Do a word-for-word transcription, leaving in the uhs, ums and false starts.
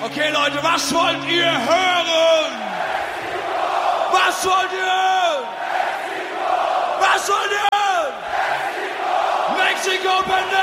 Okay, Leute, was wollt ihr hören? Was wollt ihr? Was wollt ihr? Mexiko, Mexiko,